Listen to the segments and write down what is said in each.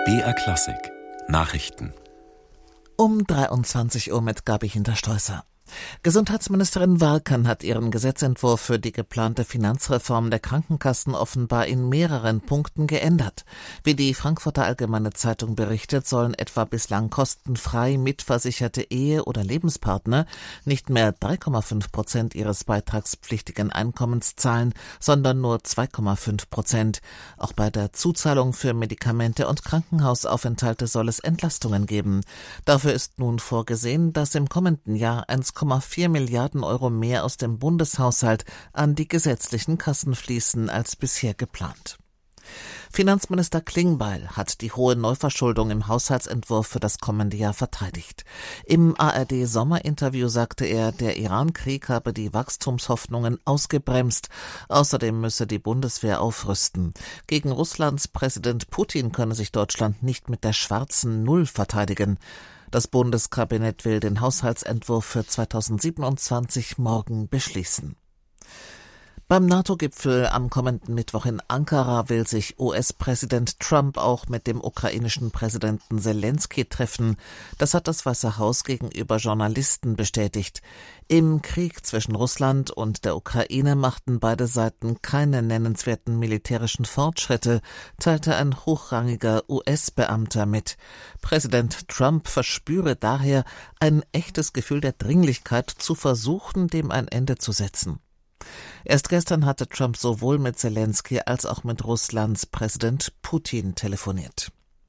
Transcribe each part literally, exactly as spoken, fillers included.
B R Klassik Nachrichten Um dreiundzwanzig Uhr mit Gabi Hinterstoisser. Gesundheitsministerin Warkan hat ihren Gesetzentwurf für die geplante Finanzreform der Krankenkassen offenbar in mehreren Punkten geändert. Wie die Frankfurter Allgemeine Zeitung berichtet, sollen etwa bislang kostenfrei mitversicherte Ehe- oder Lebenspartner nicht mehr drei Komma fünf Prozent ihres beitragspflichtigen Einkommens zahlen, sondern nur zwei Komma fünf Prozent. Auch bei der Zuzahlung für Medikamente und Krankenhausaufenthalte soll es Entlastungen geben. Dafür ist nun vorgesehen, dass im kommenden Jahr eins Komma vier Milliarden Euro mehr aus dem Bundeshaushalt an die gesetzlichen Kassen fließen als bisher geplant. Finanzminister Klingbeil hat die hohe Neuverschuldung im Haushaltsentwurf für das kommende Jahr verteidigt. Im A R D-Sommerinterview sagte er, der Iran-Krieg habe die Wachstumshoffnungen ausgebremst. Außerdem müsse die Bundeswehr aufrüsten. Gegen Russlands Präsident Putin könne sich Deutschland nicht mit der schwarzen Null verteidigen. Das Bundeskabinett will den Haushaltsentwurf für zweitausendsiebenundzwanzig morgen beschließen. Beim NATO-Gipfel am kommenden Mittwoch in Ankara will sich U S-Präsident Trump auch mit dem ukrainischen Präsidenten Selenskyj treffen. Das hat das Weiße Haus gegenüber Journalisten bestätigt. Im Krieg zwischen Russland und der Ukraine machten beide Seiten keine nennenswerten militärischen Fortschritte, teilte ein hochrangiger U S-Beamter mit. Präsident Trump verspüre daher ein echtes Gefühl der Dringlichkeit, zu versuchen, dem ein Ende zu setzen. Erst gestern hatte Trump sowohl mit Selenskyj als auch mit Russlands Präsident Putin telefoniert.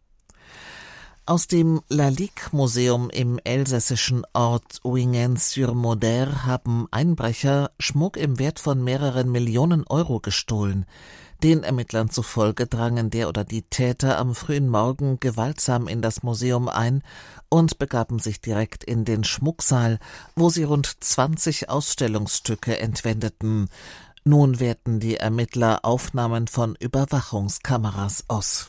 Aus dem Lalique-Museum im elsässischen Ort Oingen-sur-Moder haben Einbrecher Schmuck im Wert von mehreren Millionen Euro gestohlen. Den Ermittlern zufolge drangen der oder die Täter am frühen Morgen gewaltsam in das Museum ein und begaben sich direkt in den Schmucksaal, wo sie rund zwanzig Ausstellungsstücke entwendeten. Nun werten die Ermittler Aufnahmen von Überwachungskameras aus.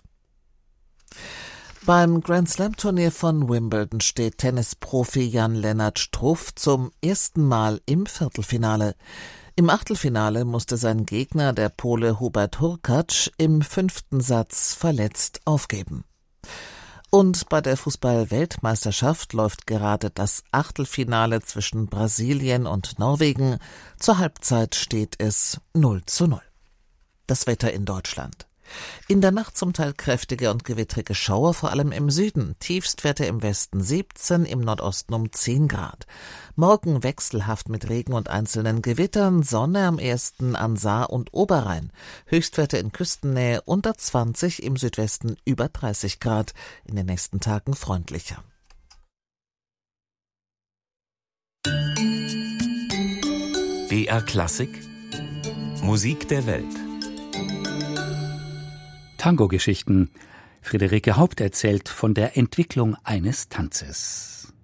Beim Grand-Slam-Turnier von Wimbledon steht Tennisprofi Jan-Lennart Struff zum ersten Mal im Viertelfinale. Im Achtelfinale musste sein Gegner, der Pole Hubert Hurkacz, im fünften Satz verletzt aufgeben. Und bei der Fußball-Weltmeisterschaft läuft gerade das Achtelfinale zwischen Brasilien und Norwegen. Zur Halbzeit steht es null zu null. Das Wetter in Deutschland. In der Nacht zum Teil kräftige und gewittrige Schauer, vor allem im Süden. Tiefstwerte im Westen siebzehn, im Nordosten um zehn Grad. Morgen wechselhaft mit Regen und einzelnen Gewittern, Sonne am ersten an Saar und Oberrhein. Höchstwerte in Küstennähe unter zwanzig, im Südwesten über dreißig Grad. In den nächsten Tagen freundlicher. B R Klassik Musik der Welt. Tango-Geschichten. Friederike Haupt erzählt von der Entwicklung eines Tanzes.